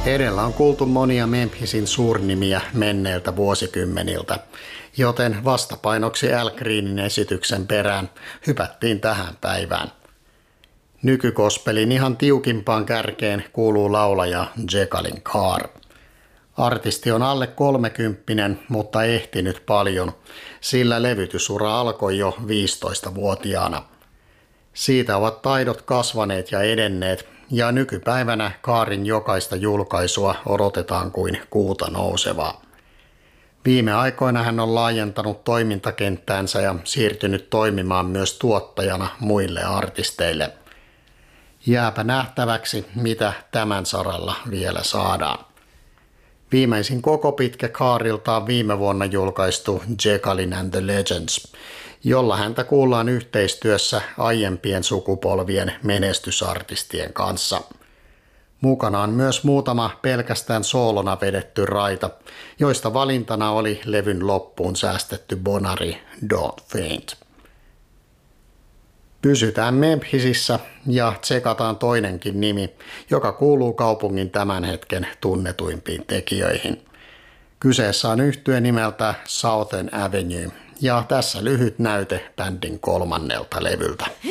Edellä on kuultu monia Memphisin suurnimiä menneiltä vuosikymmeniltä, joten vastapainoksi Al Greenin esityksen perään hypättiin tähän päivään. Nykykospelin ihan tiukimpaan kärkeen kuuluu laulaja Jekalyn Carr. Artisti on alle 30, mutta ehtinyt paljon, sillä levytysura alkoi jo 15-vuotiaana. Siitä ovat taidot kasvaneet ja edenneet, ja nykypäivänä Carrin jokaista julkaisua odotetaan kuin kuuta nousevaa. Viime aikoina hän on laajentanut toimintakenttäänsä ja siirtynyt toimimaan myös tuottajana muille artisteille. Jääpä nähtäväksi, mitä tämän saralla vielä saadaan. Viimeisin koko pitkä Carrilta on viime vuonna julkaistu Jekalyn and the Legends, jolla häntä kuullaan yhteistyössä aiempien sukupolvien menestysartistien kanssa. Mukana on myös muutama pelkästään soolona vedetty raita, joista valintana oli levyn loppuun säästetty bonari Don't Faint. Pysytään Memphisissä ja tsekataan toinenkin nimi, joka kuuluu kaupungin tämän hetken tunnetuimpiin tekijöihin. Kyseessä on yhtye nimeltä Southern Avenue ja tässä lyhyt näyte bändin 3. levyltä.